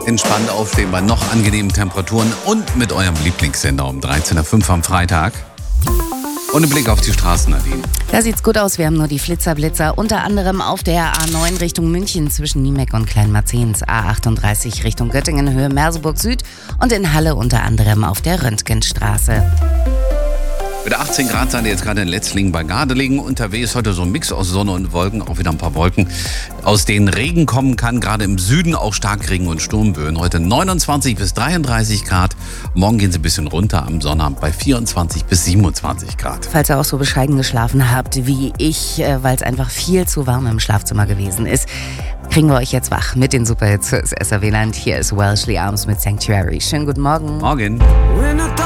Entspannt aufstehen bei noch angenehmen Temperaturen und mit eurem Lieblingssender um 13.05 Uhr am Freitag. Und ein Blick auf die Straßen, Nadine. Da sieht's gut aus. Wir haben nur die Flitzer, unter anderem auf der A9 Richtung München zwischen Niemeck und Kleinmarzens, A38 Richtung Göttingen, Höhe Merseburg Süd und in Halle unter anderem auf der Röntgenstraße. Mit 18 Grad seid ihr jetzt gerade in Letzlingen bei Gardelegen unterwegs. Heute so ein Mix aus Sonne und Wolken, auch wieder ein paar Wolken, aus denen Regen kommen kann. Gerade im Süden auch Starkregen und Sturmböen. Heute 29 bis 33 Grad. Morgen gehen sie ein bisschen runter am Sonnabend bei 24 bis 27 Grad. Falls ihr auch so bescheiden geschlafen habt wie ich, weil es einfach viel zu warm im Schlafzimmer gewesen ist, kriegen wir euch jetzt wach mit den Superhits fürs SRW-Land. Hier ist Wellesley Arms mit Sanctuary. Schönen guten Morgen. Morgen.